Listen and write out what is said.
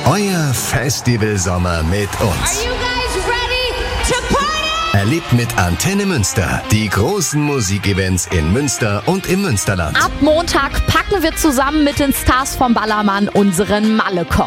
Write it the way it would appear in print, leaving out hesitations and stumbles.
Euer Festivalsommer mit uns. Are you guys ready to party? Erlebt mit Antenne Münster die großen Musikevents in Münster und im Münsterland. Ab Montag packen wir zusammen mit den Stars vom Ballermann unseren Malle-Koffer.